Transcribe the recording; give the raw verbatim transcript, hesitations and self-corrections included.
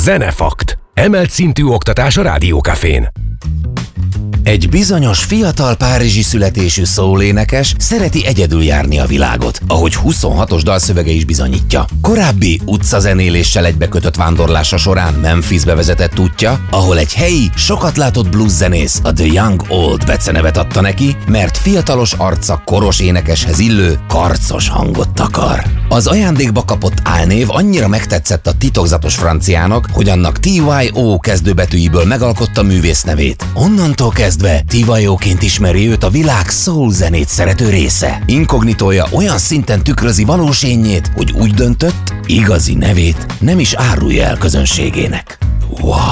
Zenefakt. Emelt szintű oktatás a Rádiókafén. Egy bizonyos fiatal párizsi születésű szólénekes szereti egyedül járni a világot, ahogy huszonhatos dalszövege is bizonyítja. Korábbi utcazenéléssel egybekötött vándorlása során Memphisbe vezetett útja, ahol egy helyi, sokat látott blueszenész a The Young Old becenevet adta neki, mert fiatalos arca koros énekeshez illő, karcos hangot takar. Az ajándékba kapott álnév annyira megtetszett a titokzatos franciának, hogy annak té ivá ó kezdőbetűiből megalkotta művésznevét. Onnantól kezdve té ivá ó-ként ismeri őt a világ soul zenét szerető része. Inkognitója olyan szinten tükrözi valós énjét, hogy úgy döntött, igazi nevét nem is árulja el közönségének. Wow!